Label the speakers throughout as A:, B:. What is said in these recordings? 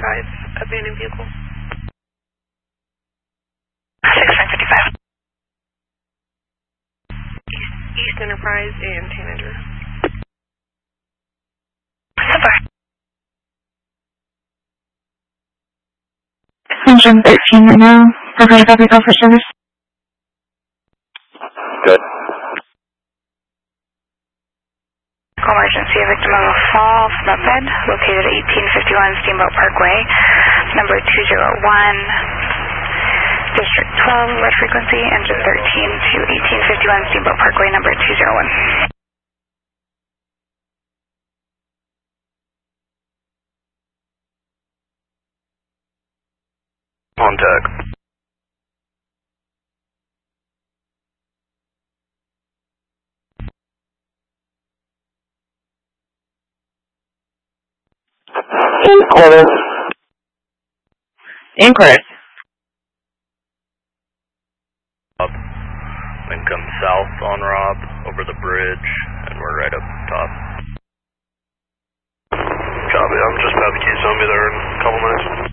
A: abandoned vehicle.
B: 6955.
A: East Enterprise and Tanager.
C: 113 right now. Provide copy call for service.
D: Good.
B: Call emergency, a victim of a fall from a bed located at 1851 Steamboat Parkway, number 201, District 12, lead frequency, engine 13 to 1851 Steamboat Parkway, number 201.
D: Contact.
C: Inquiry. Inquiry.
D: Rob. Then come south on Rob, over the bridge, and we're right up top. Copy, I'm just about to keep somebody there in a couple minutes.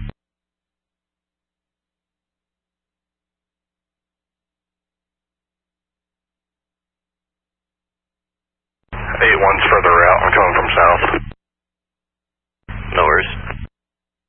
D: 8-1's further out, I'm coming from south. No worries.